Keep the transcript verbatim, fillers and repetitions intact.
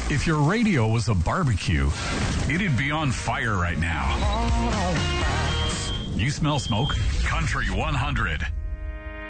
If your radio was a barbecue, it'd be on fire right now. You smell smoke? Country one hundred.